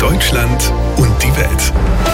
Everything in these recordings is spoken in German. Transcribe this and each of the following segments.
Deutschland und die Welt.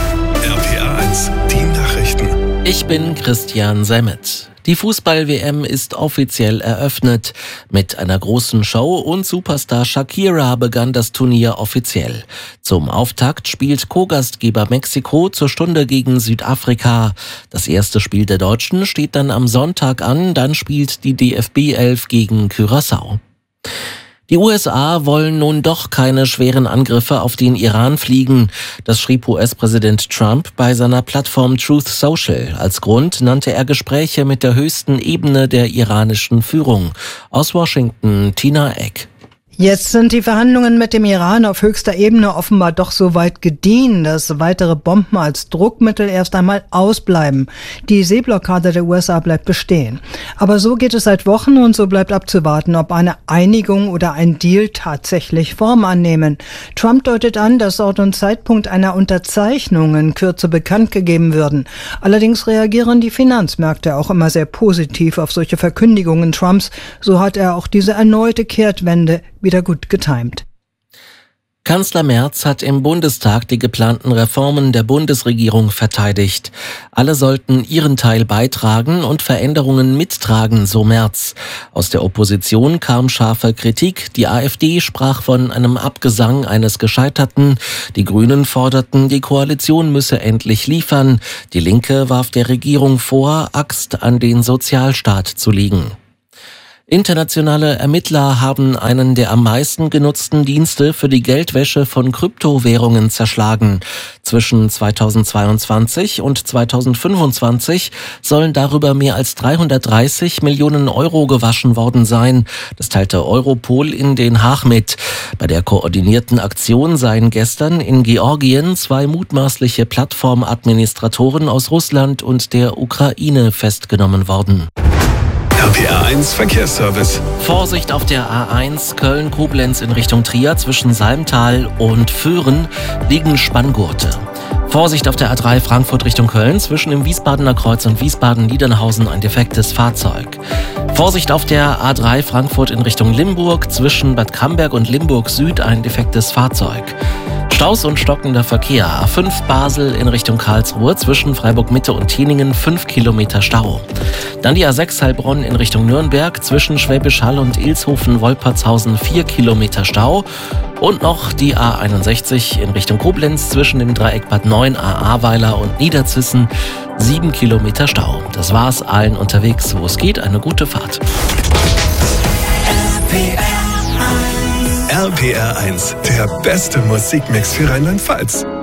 RPA1, die Nachrichten. Ich bin Christian Semmet. Die Fußball-WM ist offiziell eröffnet. Mit einer großen Show und Superstar Shakira begann das Turnier offiziell. Zum Auftakt spielt Co-Gastgeber Mexiko zur Stunde gegen Südafrika. Das erste Spiel der Deutschen steht dann am Sonntag an, dann spielt die DFB 11 gegen Curaçao. Die USA wollen nun doch keine schweren Angriffe auf den Iran fliegen. Das schrieb US-Präsident Trump bei seiner Plattform Truth Social. Als Grund nannte er Gespräche mit der höchsten Ebene der iranischen Führung. Aus Washington, Tina Eck. Jetzt sind die Verhandlungen mit dem Iran auf höchster Ebene offenbar doch so weit gediehen, dass weitere Bomben als Druckmittel erst einmal ausbleiben. Die Seeblockade der USA bleibt bestehen. Aber so geht es seit Wochen und so bleibt abzuwarten, ob eine Einigung oder ein Deal tatsächlich Form annehmen. Trump deutet an, dass Ort und Zeitpunkt einer Unterzeichnung in Kürze bekannt gegeben würden. Allerdings reagieren die Finanzmärkte auch immer sehr positiv auf solche Verkündigungen Trumps. So hat er auch diese erneute Kehrtwende wieder gut getimt. Kanzler Merz hat im Bundestag die geplanten Reformen der Bundesregierung verteidigt. Alle sollten ihren Teil beitragen und Veränderungen mittragen, so Merz. Aus der Opposition kam scharfe Kritik. Die AfD sprach von einem Abgesang eines Gescheiterten. Die Grünen forderten, die Koalition müsse endlich liefern. Die Linke warf der Regierung vor, Axt an den Sozialstaat zu legen. Internationale Ermittler haben einen der am meisten genutzten Dienste für die Geldwäsche von Kryptowährungen zerschlagen. Zwischen 2022 und 2025 sollen darüber mehr als 330 Millionen Euro gewaschen worden sein. Das teilte Europol in Den Haag mit. Bei der koordinierten Aktion seien gestern in Georgien 2 mutmaßliche Plattformadministratoren aus Russland und der Ukraine festgenommen worden. RPA1 Verkehrsservice. Vorsicht auf der A1 Köln-Koblenz in Richtung Trier. Zwischen Salmtal und Föhren liegen Spanngurte. Vorsicht auf der A3 Frankfurt Richtung Köln. Zwischen dem Wiesbadener Kreuz und Wiesbaden-Niedernhausen ein defektes Fahrzeug. Vorsicht auf der A3 Frankfurt in Richtung Limburg. Zwischen Bad Camberg und Limburg Süd ein defektes Fahrzeug. Staus und stockender Verkehr. A5 Basel in Richtung Karlsruhe. Zwischen Freiburg-Mitte und Thieningen 5 Kilometer Stau. Dann die A6 Heilbronn in Richtung Nürnberg. Zwischen Schwäbisch Hall und Ilshofen-Wolpertshausen 4 Kilometer Stau. Und noch die A61 in Richtung Koblenz. Zwischen dem Dreieck Bad 9, Ahrweiler und Niederzissen 7 Kilometer Stau. Das war's allen unterwegs, wo es geht. Eine gute Fahrt. RPR1, der beste Musikmix für Rheinland-Pfalz.